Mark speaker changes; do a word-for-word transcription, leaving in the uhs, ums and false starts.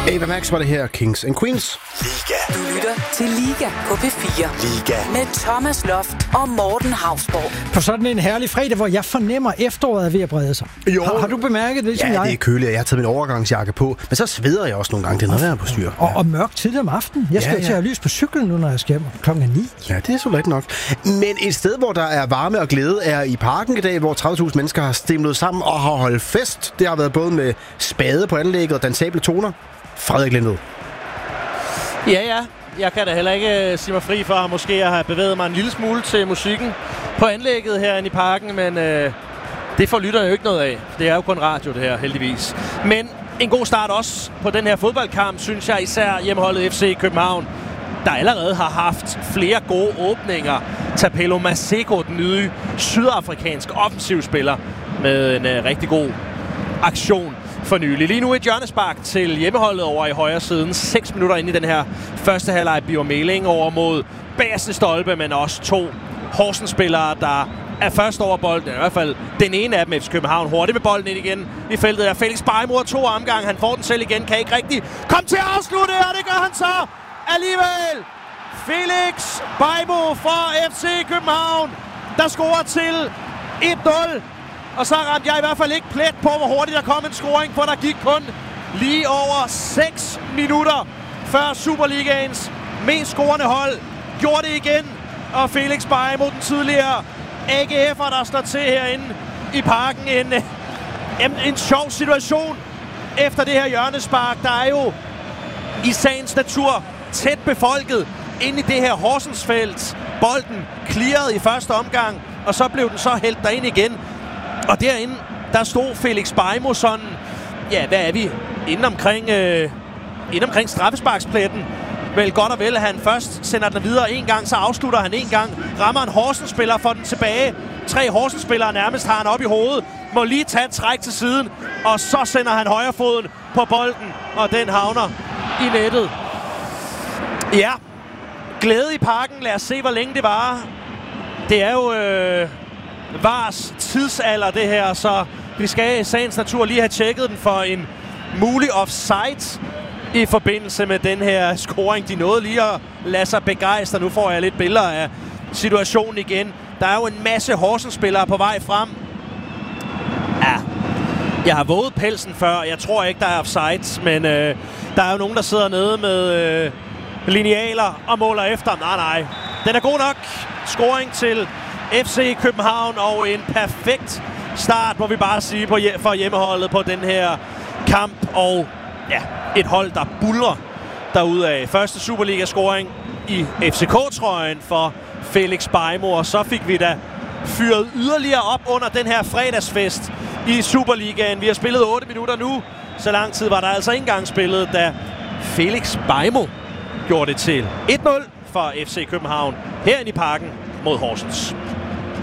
Speaker 1: Ava Max var det her, Kings and Queens.
Speaker 2: Liga.
Speaker 3: Du lytter til Liga på P fire.
Speaker 2: Liga.
Speaker 3: Med Thomas Loft og Morten Hausborg.
Speaker 4: På sådan en herlig fredag, hvor jeg fornemmer, at efteråret er ved at brede sig.
Speaker 1: Jo.
Speaker 4: Har, har du bemærket det, som
Speaker 1: ja,
Speaker 4: jeg?
Speaker 1: det er køligt, jeg har taget min overgangsjakke på. Men så sveder jeg også nogle gange, det er noget værd på styr.
Speaker 4: Og, og mørkt tidligt om aftenen. Jeg skal
Speaker 1: ja,
Speaker 4: ja,
Speaker 1: ja.
Speaker 4: til at have lys på cyklen nu, når jeg skal klokken ni.
Speaker 1: Ja, det er så let nok. Men et sted, hvor der er varme og glæde, er i parken i dag, hvor tredive tusind mennesker har stemlet sammen og har holdt fest. Det har været både med spade på anlægget og dansable toner. Frederik Lindved.
Speaker 5: Ja, ja. Jeg kan da heller ikke uh, sige mig fri for, måske jeg har bevæget mig en lille smule til musikken på anlægget herinde i parken, men uh, det får lytterne jo ikke noget af. Det er jo kun radio, det her, heldigvis. Men en god start også på den her fodboldkamp, synes jeg, især hjemmeholdet F C København, der allerede har haft flere gode åbninger. Tapelo Maseko, den nye sydafrikanske offensivspiller, med en uh, rigtig god aktion for nylig. Lige nu et hjørnespark til hjemmeholdet over i højre siden. seks minutter inde i den her første halvleg. Biver Meling over mod bagerste stolpe, men også to Horsens-spillere, der er først over bolden. I hvert fald den ene af dem, F C København, hurtigt med bolden ind igen i feltet. Er Felix Bejmo to omgang. Han får den selv igen. Kan ikke rigtig komme til at afslutte, og det gør han så alligevel. Felix Bejmo for F C København, der scorer til et nul. Og så ramte jeg i hvert fald ikke plet på, hvor hurtigt der kom en scoring, for der gik kun lige over seks minutter, før Superligaens mest scorende hold gjorde det igen. Og Felix Bejmo, den tidligere A G F'er, der står til herinde i parken. En, en, en sjov situation efter det her hjørnespark. Der er jo i sagens natur tæt befolket inde i det her Horsensfelt. Bolden clearede i første omgang, og så blev den så hældt derind igen. Og derinde, der stod Felix Bejmo sådan, ja, hvad er vi? Inden omkring, øh, inden omkring straffesparkspletten. Vel godt og vel, han først sender den videre en gang, så afslutter han en gang. Rammer en Horsens-spiller, får den tilbage. Tre Horsens-spillere nærmest har han op i hovedet. Må lige tage et træk til siden, og så sender han højrefoden på bolden, og den havner i nettet. Ja, glæde i parken. Lad os se, hvor længe det varer. Det er jo... Øh Vars tidsalder, det her, så vi skal i sagens natur lige have tjekket den for en mulig offside i forbindelse med den her scoring. De nåede lige at lade sig begejstre. Nu får jeg lidt billeder af situationen igen. Der er jo en masse Horsens-spillere på vej frem. Ja, jeg har våget pelsen før. Jeg tror ikke, der er offside, men øh, der er jo nogen, der sidder nede med øh, linealer og måler efter. Nej, nej. Den er god nok. Scoring til F C København, og en perfekt start, må vi bare sige, på, for hjemmeholdet på den her kamp. Og ja, et hold, der buldrer derudaf. Første Superliga-scoring i F C K-trøjen for Felix Bejmo, og så fik vi da fyret yderligere op under den her fredagsfest i Superligaen. Vi har spillet otte minutter nu. Så lang tid var der altså ikke engang spillet, da Felix Bejmo gjorde det til et nul for F C København herinde i parken mod Horsens.